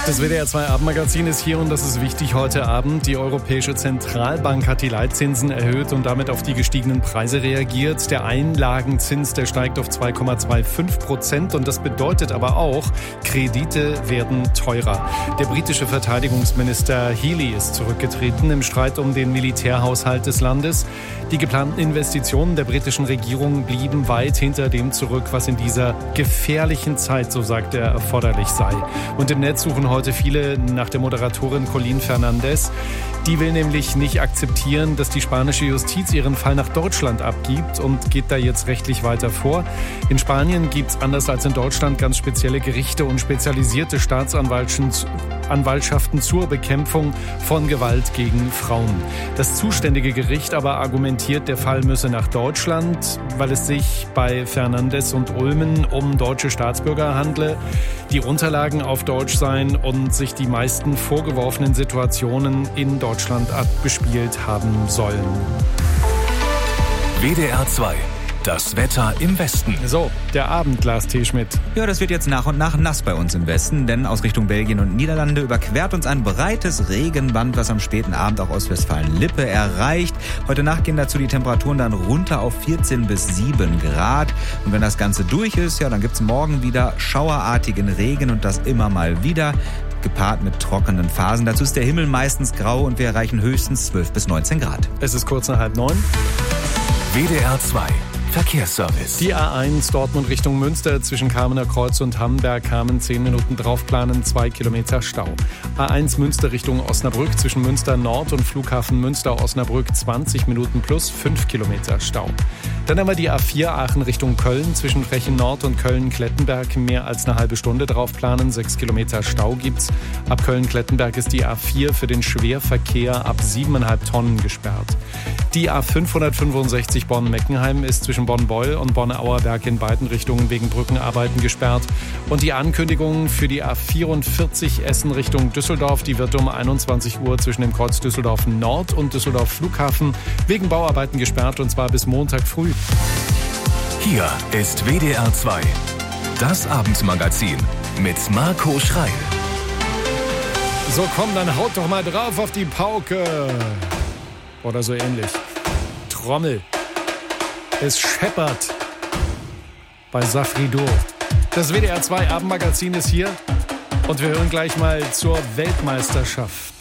Das WDR 2 Abendmagazin ist hier und das ist wichtig heute Abend. Die Europäische Zentralbank hat die Leitzinsen erhöht und damit auf die gestiegenen Preise reagiert. Der Einlagenzins, der steigt auf 2,25% und das bedeutet aber auch, Kredite werden teurer. Der britische Verteidigungsminister Healey ist zurückgetreten im Streit um den Militärhaushalt des Landes. Die geplanten Investitionen der britischen Regierung blieben weit hinter dem zurück, was in dieser gefährlichen Zeit, so sagt er, erforderlich sei. Und im Netz suchen heute viele nach der Moderatorin Colleen Fernandez. Die will nämlich nicht akzeptieren, dass die spanische Justiz ihren Fall nach Deutschland abgibt und geht da jetzt rechtlich weiter vor. In Spanien gibt es anders als in Deutschland ganz spezielle Gerichte und spezialisierte Staatsanwaltschaften zur Bekämpfung von Gewalt gegen Frauen. Das zuständige Gericht aber argumentiert, der Fall müsse nach Deutschland, weil es sich bei Fernandez und Ulmen um deutsche Staatsbürger handle, die Unterlagen auf Deutsch seien und sich die meisten vorgeworfenen Situationen in Deutschland abgespielt haben sollen. WDR 2. Das Wetter im Westen. So, der Abend, Lars T. Schmidt. Ja, das wird jetzt nach und nach nass bei uns im Westen, denn aus Richtung Belgien und Niederlande überquert uns ein breites Regenband, was am späten Abend auch Ostwestfalen-Lippe erreicht. Heute Nacht gehen dazu die Temperaturen dann runter auf 14 bis 7 Grad. Und wenn das Ganze durch ist, ja, dann gibt's morgen wieder schauerartigen Regen und das immer mal wieder, gepaart mit trockenen Phasen. Dazu ist der Himmel meistens grau und wir erreichen höchstens 12 bis 19 Grad. Es ist kurz nach 8:30. WDR 2. Verkehrsservice. Die A1 Dortmund Richtung Münster zwischen Kamener Kreuz und Hamberg kamen 10 Minuten draufplanen, 2 Kilometer Stau. A1 Münster Richtung Osnabrück zwischen Münster Nord und Flughafen Münster-Osnabrück 20 Minuten plus 5 Kilometer Stau. Dann haben wir die A4 Aachen Richtung Köln zwischen Frechen Nord und Köln-Klettenberg mehr als eine halbe Stunde draufplanen, 6 Kilometer Stau gibt's. Ab Köln-Klettenberg ist die A4 für den Schwerverkehr ab 7,5 Tonnen gesperrt. Die A565 Bonn-Meckenheim ist zwischen Bonn-Beul und Bonn-Auerberg in beiden Richtungen wegen Brückenarbeiten gesperrt. Und die Ankündigung für die A44 Essen Richtung Düsseldorf, die wird um 21 Uhr zwischen dem Kreuz Düsseldorf Nord und Düsseldorf Flughafen wegen Bauarbeiten gesperrt und zwar bis Montag früh. Hier ist WDR 2. Das Abendmagazin mit Marco Schreil. So komm, dann haut doch mal drauf auf die Pauke. Oder so ähnlich. Trommel. Es scheppert bei Safri Dur. Das WDR 2 Abendmagazin ist hier und wir hören gleich mal zur Weltmeisterschaft.